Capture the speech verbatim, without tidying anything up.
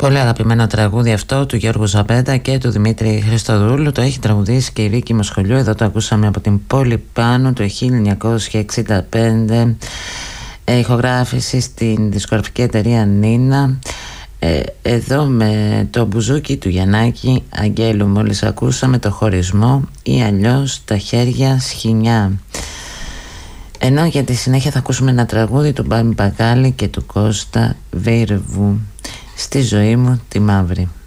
Πολύ αγαπημένο τραγούδι αυτό του Γιώργου Ζαμπέντα και του Δημήτρη Χριστοδούλου. Το έχει τραγουδήσει και η Βίκη Μοσχολιού. Εδώ το ακούσαμε από την Πόλη Πάνου το χίλια εννιακόσια εξήντα πέντε. ε, Ηχογράφηση στην δισκογραφική εταιρεία Νίνα. ε, Εδώ με το μπουζούκι του Γιαννάκη Αγγέλου μόλις ακούσαμε το Χωρισμό ή αλλιώς Τα χέρια σχοινιά. Ενώ για τη συνέχεια θα ακούσουμε ένα τραγούδι του Μπάμπη Μπακάλη και του Κώστα Βίρβου, Στη ζωή μου τη μαύρη.